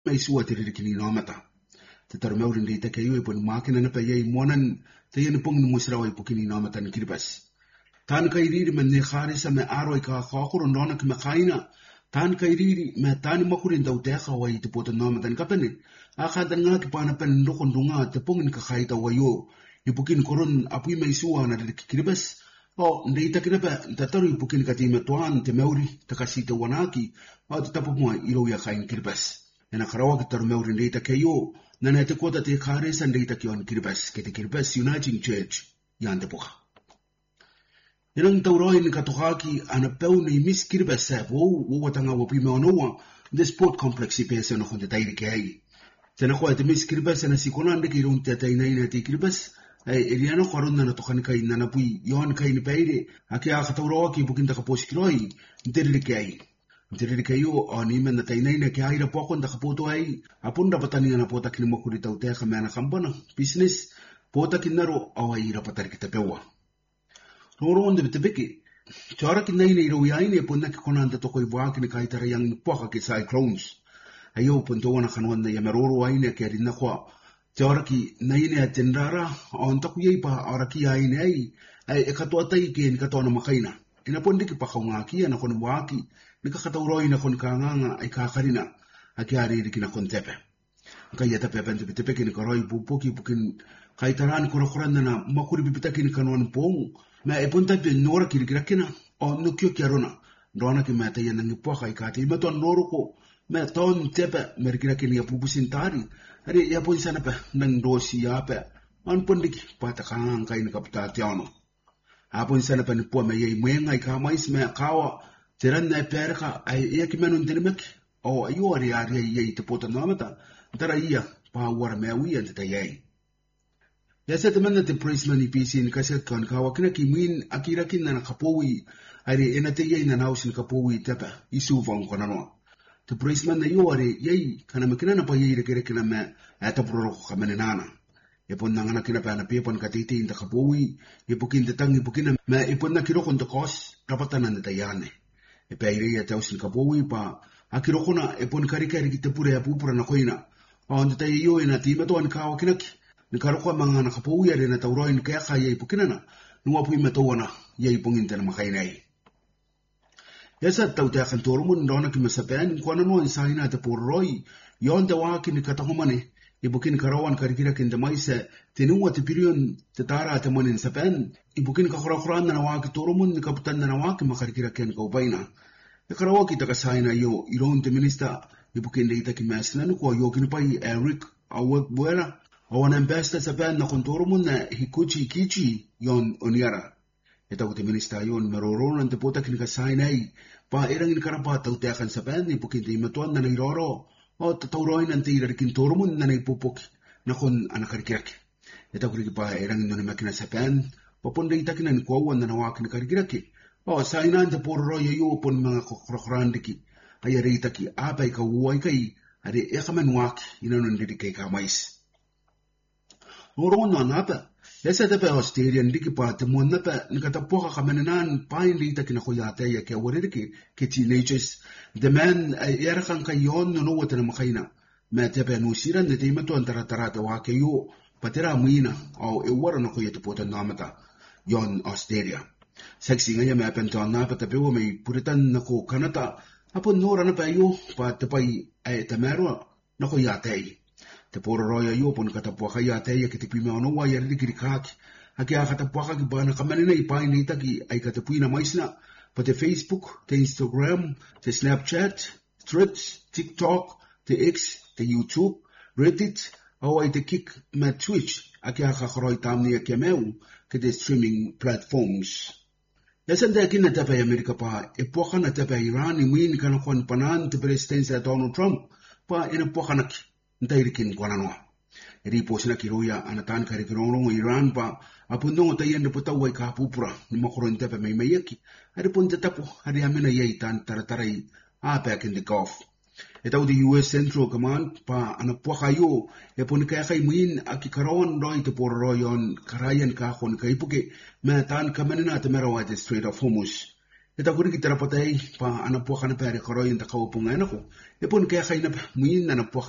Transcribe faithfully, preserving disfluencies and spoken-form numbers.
mai sua te rikini no mata. Te taru maurin de te kayo e pon makina na pa yei monan te yene pong ni musrawa i pukini no mata ni kiribas. Tan kai riri me ne kharisa me aro i ka kakuro nona ki me kaina. Tan kai riri me tani makurin tau te aka wai te pota no mata ni kapene. A kada nga ki pana pen ndokon dunga te pong ni ka kaita wayo. I pukini koron apui mai sua na riki kiribas. O ndei takina pa tataru i pukini ka tima tuan te meuri te kasita wanaki. O te tapu mua iro ia kain kiribas. Ena karawa ki taru meuri ndei ta keyo. Nana te kota te kharisa ndei ta kion kiribas. Ke te kiribas Uniting Church. Yan te poka. Inang tauroi ni katohaki ana peu ni mis kiribas sa wo wo watanga wo pime onoa the sport complex i pesa no konte tairi ke ai. Tena ko te mis kiribas na sikona ndeki ron te taina ina te kiribas ai eliano korona na tokani kai nana pui yon kai ni peire aki a tauroi ki bukinta ka poskiroi nterili ke ai. Nterili ke yo oni men na taina ina ke ai ra poko nda kapoto ai apunda patani na pota kini mokuri tau te ka mana kampana business pota kinaro awai ra patari kita pewa. Noro onde te beke. Chara ki nei nei roi ai ne pona ki kona anda toko i waki ni kaitara yang ni poka ki cyclones. Ayo ponto wana kanwanda ya meroro ai ne ke rina kwa. Chara ki nei ne atendara on taku yei pa araki ai ne ai ai e katoa tai ke ni katoa na makaina. Ina ponde ki paka unga kia na kona waki ni ka katauroi na kona kaanganga ai kakarina a ki ari ki na kona tepe. Kai ya tepe pente te peke ni karoi pupoki pukin kaitarani kora koranda na makuri bibitaki ni kanwan pong. Me e punta pe nora kirikira o no kyo kiarona ndona ki mata yana ngi poka ikati me ton noro ko me ton tepe merkira ki ya pupusin tari ari ya pon sana pe nang dosi ya pe on pondiki pata kang kai ni kapta tiano a pon sana pe ni po me yei mwenga i ka mais me kawa teran na perka ai ya ki menon dinimek o ayo ari ari yei te pota namata tara ia pa wara me wi ante yei. Yasa te mana te praisman i pisi ni kaset kan kawa kina ki min akira kina na kapowi ari ena te yei na naus ni kapowi tepa isu vang kona noa. Te praisman na yo ari yei kana makina na pa yei rekere kina me ata proro kamene nana. E pon nangana kina pa na pepon ka titi inta kapowi e pokin te tangi pokina me e pon na kiroko nta kos rapatana na tayane. E pa ire ya taus ni kapowi pa akiroko na e pon karikari ki te pure ya pupura na koina. Pa onda tayo yo ena tima toa ni kawa kina ki. Ni karoko mga na kapuya rin na tauroi ni kaya kaya ipukinana, nung apoy matawana, ya ipungin na makainay. Yasa tau te akan turumun doon na kimasapen, kung ano no isahin na te puroi, yon tawakin ni katahumane, ibukin karawan karikira kindamay sa tinuwa te piriyon te tara te manin sa pen, ibukin kakurakuran na nawaki turumun ni kaputan na nawaki makarikira kin kaupay na. Ikarawa kita kasahin na iyo, iron te minista, ibukin na ita kimasina nukuwa yokin pa Eric Awak Buera, Awan ambassador sa pen na kontoro mo na hikuchi kichi yon oniara. Ito ko te minista yon maroronan te pota kinikasay ay pa irang inikarapat ang teakan sa pen ipukin te imatuan na nairoro o tatauroin ang tira kintoro mo na naipupuk na kon anakarikiraki. Ito ko rin pa irang ino na makina sa pen papunday takinan kuawan na nawakin na karikiraki. O sa inan te puro yayo pon mga kukurandiki ay aritaki apay kawuay kay ari ekamanwak inanon diri kay kamais. Noro na napa. Yasa tepe Australian diki pa te mo napa nikatapoka kamenanan pain lita kinakuyate ya ke waririki ke teenagers. The man era kan kayon no wata na makaina. Me tepe no siran de te mato antara tarata wa ke yo patera muina au e wara no kuyete pota namata yon Australia. Sexy nga me apento napa tepe wo me puritan nako kanata apon nora na pa yo pa te pai e temero no kuyate. Te poro roya yo pon katapuaka ya te ya ke te pime ono wa ya rikiri kaki. Aki a katapuaka ki bana kamanina i pain nita ki ay katapui na maisna. Pa te Facebook, te Instagram, te Snapchat, Threads, TikTok, te X, te YouTube, Reddit, au ay te Kik ma Twitch. Aki a kakaroi tamni ya kemeu ke te streaming platforms. Yasan te akin na tepe Amerika pa e poka na tepe Iran i mwini kana kwan panan te presidensi ya Donald Trump pa ina poka naki. Ntairikin kwa nanwa. Iri po sila kiruya anatan karikirong Iran pa apundong tayan na putaway kapupura ni makuron tepe may mayaki. Ari pun tatapo hari amin na yaitan tarataray back in the Gulf. Itaw di U S Central Command pa anapwa kayo e pun kaya kay muin akikarawan roy te por royon karayan kakon kay puke matan kamanin na temerawa te Strait of Hormuz. Ita kuri kita rapatay pa anapwa ka na pere karoy yung takaw pungan ako. E pun kaya kay na muin na napwa